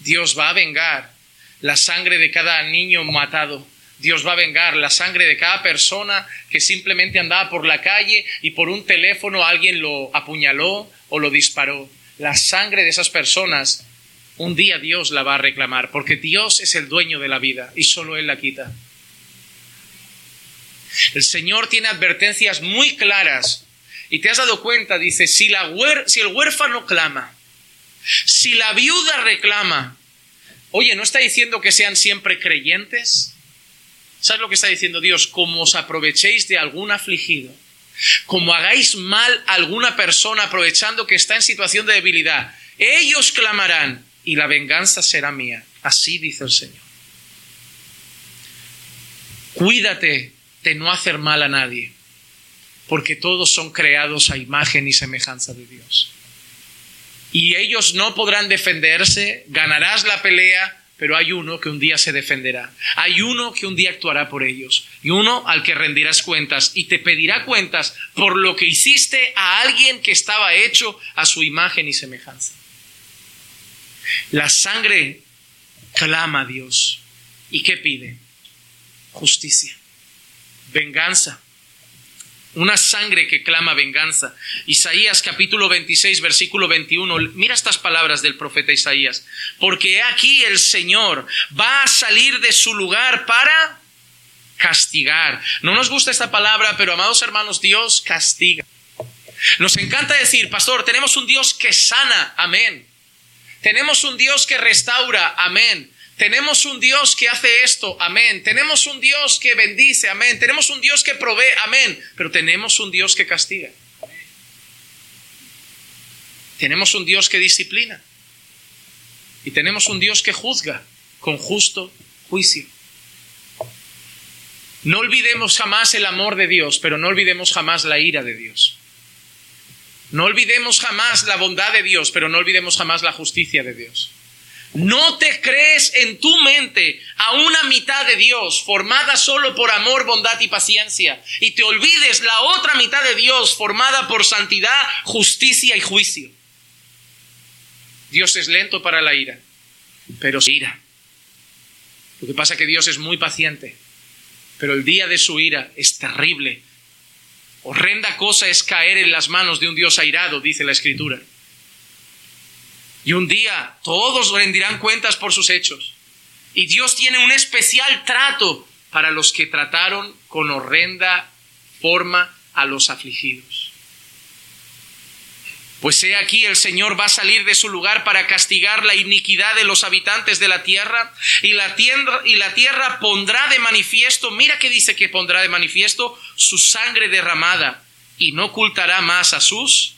Dios va a vengar la sangre de cada niño matado. Dios va a vengar la sangre de cada persona que simplemente andaba por la calle y por un teléfono alguien lo apuñaló o lo disparó. La sangre de esas personas, un día Dios la va a reclamar, porque Dios es el dueño de la vida y solo Él la quita. El Señor tiene advertencias muy claras y te has dado cuenta, dice, si el huérfano clama, si la viuda reclama, oye, ¿no está diciendo que sean siempre creyentes? ¿Sabes lo que está diciendo Dios? Como os aprovechéis de algún afligido, como hagáis mal a alguna persona aprovechando que está en situación de debilidad, ellos clamarán y la venganza será mía. Así dice el Señor. Cuídate de no hacer mal a nadie, porque todos son creados a imagen y semejanza de Dios. Y ellos no podrán defenderse, ganarás la pelea, pero hay uno que un día se defenderá. Hay uno que un día actuará por ellos. Y uno al que rendirás cuentas y te pedirá cuentas por lo que hiciste a alguien que estaba hecho a su imagen y semejanza. La sangre clama a Dios. ¿Y qué pide? Justicia, venganza. Una sangre que clama venganza. Isaías capítulo 26, versículo 21. Mira estas palabras del profeta Isaías. Porque he aquí el Señor va a salir de su lugar para castigar. No nos gusta esta palabra, pero amados hermanos, Dios castiga. Nos encanta decir, pastor, tenemos un Dios que sana. Amén. Tenemos un Dios que restaura. Amén. Tenemos un Dios que hace esto, amén. Tenemos un Dios que bendice, amén. Tenemos un Dios que provee, amén. Pero tenemos un Dios que castiga. Tenemos un Dios que disciplina. Y tenemos un Dios que juzga con justo juicio. No olvidemos jamás el amor de Dios, pero no olvidemos jamás la ira de Dios. No olvidemos jamás la bondad de Dios, pero no olvidemos jamás la justicia de Dios. No te crees en tu mente a una mitad de Dios formada solo por amor, bondad y paciencia, y te olvides la otra mitad de Dios formada por santidad, justicia y juicio. Dios es lento para la ira, pero se ira. Lo que pasa es que Dios es muy paciente, pero el día de su ira es terrible. Horrenda cosa es caer en las manos de un Dios airado, dice la Escritura. Y un día todos rendirán cuentas por sus hechos. Y Dios tiene un especial trato para los que trataron con horrenda forma a los afligidos. Pues he aquí el Señor va a salir de su lugar para castigar la iniquidad de los habitantes de la tierra, y la tierra pondrá de manifiesto, mira que dice que pondrá de manifiesto su sangre derramada, y no ocultará más a sus.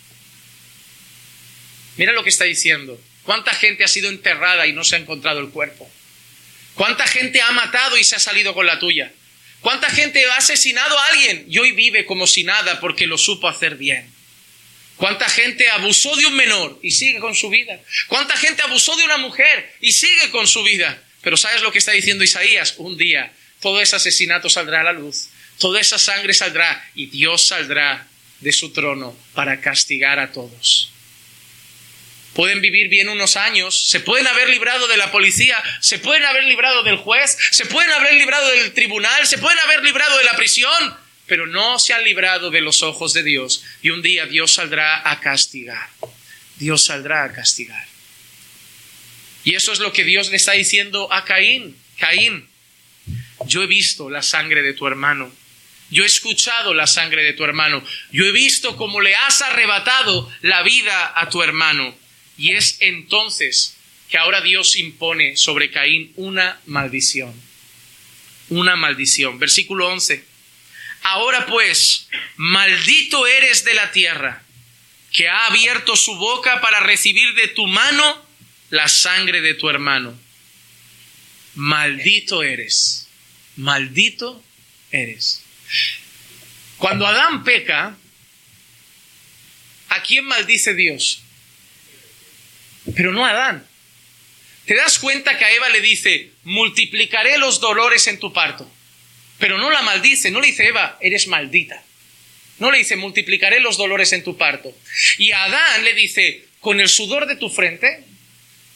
Mira lo que está diciendo. ¿Cuánta gente ha sido enterrada y no se ha encontrado el cuerpo? ¿Cuánta gente ha matado y se ha salido con la tuya? ¿Cuánta gente ha asesinado a alguien y hoy vive como si nada porque lo supo hacer bien? ¿Cuánta gente abusó de un menor y sigue con su vida? ¿Cuánta gente abusó de una mujer y sigue con su vida? Pero ¿sabes lo que está diciendo Isaías? Un día todo ese asesinato saldrá a la luz, toda esa sangre saldrá y Dios saldrá de su trono para castigar a todos. Pueden vivir bien unos años, se pueden haber librado de la policía, se pueden haber librado del juez, se pueden haber librado del tribunal, se pueden haber librado de la prisión, pero no se han librado de los ojos de Dios. Y un día Dios saldrá a castigar. Dios saldrá a castigar. Y eso es lo que Dios le está diciendo a Caín. Caín, yo he visto la sangre de tu hermano. Yo he escuchado la sangre de tu hermano. Yo he visto cómo le has arrebatado la vida a tu hermano. Y es entonces que ahora Dios impone sobre Caín una maldición. Una maldición. Versículo 11. Ahora pues, maldito eres de la tierra, que ha abierto su boca para recibir de tu mano la sangre de tu hermano. Maldito eres. Maldito eres. Cuando Adán peca, ¿a quién maldice Dios? Pero no a Adán. ¿Te das cuenta que a Eva le dice, multiplicaré los dolores en tu parto? Pero no la maldice, no le dice, Eva, eres maldita. No le dice, multiplicaré los dolores en tu parto. Y a Adán le dice, con el sudor de tu frente